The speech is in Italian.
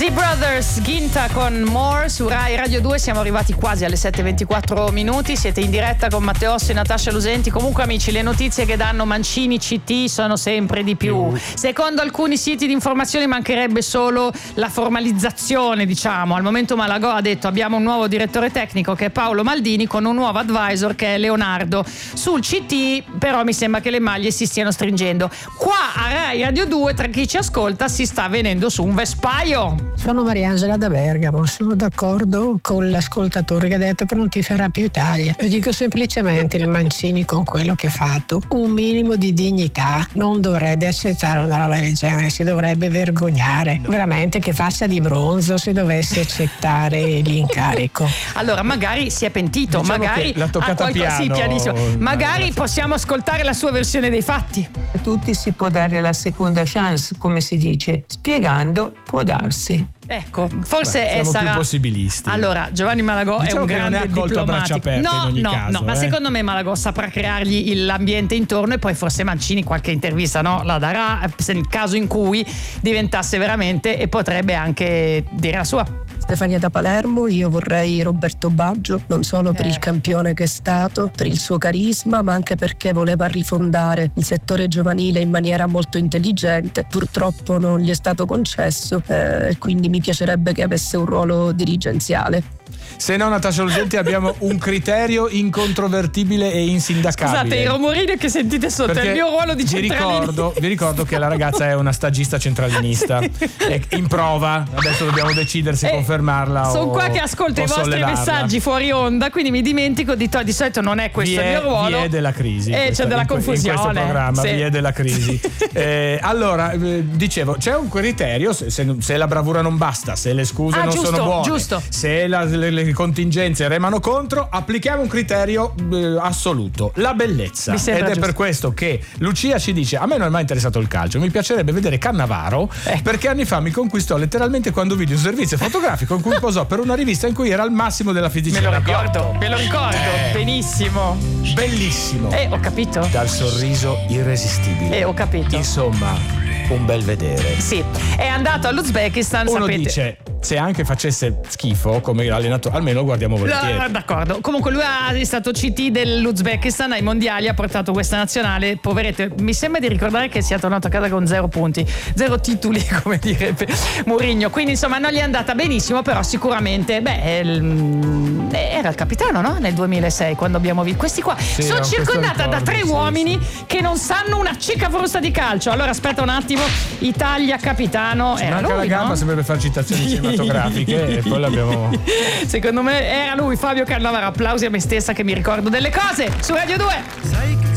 Z Brothers, Ginta con More su Rai Radio 2. Siamo arrivati quasi alle 7:24 minuti. Siete in diretta con Matteo Ossi e Natascia Lusenti. Comunque, amici, le notizie che danno Mancini CT sono sempre di più. Secondo alcuni siti di informazione mancherebbe solo la formalizzazione, diciamo. Al momento Malagò ha detto: abbiamo un nuovo direttore tecnico che è Paolo Maldini con un nuovo advisor che è Leonardo. Sul CT però mi sembra che le maglie si stiano stringendo. Qua a Rai Radio 2, tra chi ci ascolta, si sta venendo su un vespaio. Sono Mariangela da Bergamo, sono d'accordo con l'ascoltatore che ha detto che non ti farà più Italia. Io dico semplicemente il Mancini, con quello che ha fatto, un minimo di dignità, non dovrebbe accettare una roba del genere, si dovrebbe vergognare veramente che faccia di bronzo se dovesse accettare l'incarico. Allora magari si è pentito, diciamo magari l'ha toccata piano, sì, pianissimo. Magari possiamo ascoltare la sua versione dei fatti. A tutti si può dare la seconda chance, come si dice, spiegando può darsi. Ecco, forse siamo sarà più possibilisti. Allora, Giovanni Malagò è un che grande non è accolto a braccia diplomatico. aperte in ogni caso, ma secondo me Malagò saprà creargli l'ambiente intorno e poi forse Mancini qualche intervista la darà, se nel caso in cui diventasse veramente, e potrebbe anche dire la sua. Stefania da Palermo, io vorrei Roberto Baggio, non solo per il campione che è stato, per il suo carisma, ma anche perché voleva rifondare il settore giovanile in maniera molto intelligente. Purtroppo non gli è stato concesso, quindi mi piacerebbe che avesse un ruolo dirigenziale. Se no, Natascia Lusenti, abbiamo un criterio incontrovertibile e insindacabile. Scusate, i rumorini che sentite sotto è il mio ruolo di centralinista. Vi ricordo che la ragazza è una stagista centralinista. È in prova, adesso dobbiamo decidere se confermarla sono o qua che ascolto i vostri sollevarla. messaggi fuori onda, quindi mi dimentico di solito non è questo il mio ruolo. Vi è della crisi. C'è della confusione. In questo programma sì. vi è della crisi. Allora, dicevo, c'è un criterio, se la bravura non basta, se le scuse non sono buone, giusto. se le contingenze remano contro, applichiamo un criterio assoluto: la bellezza. Ed è per questo che Lucia ci dice: a me non è mai interessato il calcio, mi piacerebbe vedere Cannavaro, perché anni fa mi conquistò letteralmente quando vidi un servizio fotografico in cui posò per una rivista in cui era al massimo della fisicità. Me lo ricordo benissimo. Bellissimo. Ho capito. Dal sorriso irresistibile. Ho capito. Insomma, un bel vedere. Sì, è andato all'Uzbekistan. Uno sapete. dice: se anche facesse schifo come allenatore, almeno guardiamo volentieri. D'accordo. Comunque lui è stato CT dell'Uzbekistan ai mondiali, ha portato questa nazionale. Poveretto, mi sembra di ricordare che sia tornato a casa con 0 punti, 0 titoli, come direbbe Mourinho. Quindi insomma non gli è andata benissimo, però sicuramente era il capitano, no? Nel 2006 quando abbiamo visto questi qua. Sì, sono circondata da 3 uomini che non sanno una cicca frusta di calcio. Allora aspetta un attimo. Italia capitano. Ci era manca lui, la gamba, no? sembrerebbe fare citazioni cinematografiche e poi l'abbiamo. Secondo me era lui, Fabio Cannavaro. Applausi a me stessa che mi ricordo delle cose su Radio 2.